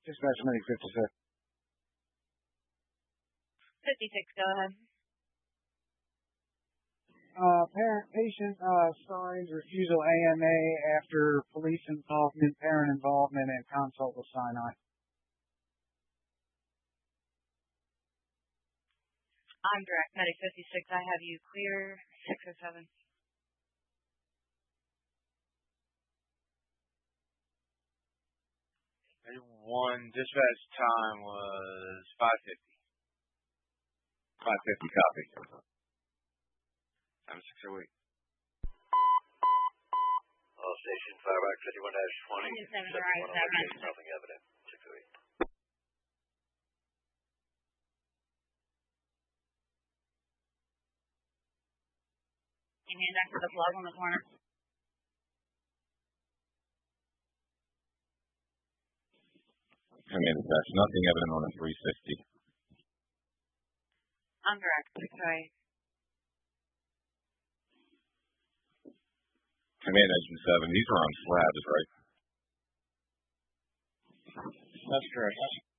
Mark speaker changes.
Speaker 1: Dispatch medic
Speaker 2: 56, go ahead.
Speaker 1: Patient signs refusal AMA after police involvement, parent involvement, and consult with Sinai.
Speaker 2: I'm direct medic 56. I have you clear 607.
Speaker 3: Dispatch time was 5:50.
Speaker 4: 5:50 copy.
Speaker 3: Time 6:08.
Speaker 5: All station, Fireback 51-20.
Speaker 2: 7 right, 7.
Speaker 5: Nothing evident. 608.
Speaker 2: And hand back to the plug on the corner.
Speaker 4: Command dispatch, nothing evident on a 360.
Speaker 2: I'm direct 608.
Speaker 4: Command engine 7, these are on slabs, right?
Speaker 1: That's correct.